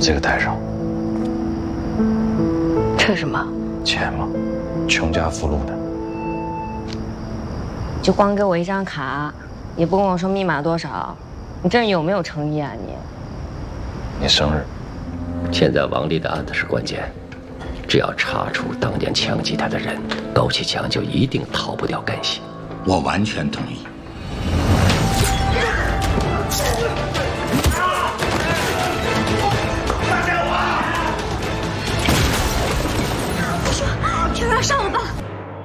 这个带上。 这是什么？ 钱嘛，穷家附录的。 就光给我一张卡，也不跟我说密码多少，你这人有没有诚意啊你？ 你生日。 现在王丽的案子是关键，只要查出当年枪击他的人，高启强就一定逃不掉干系。 我完全同意。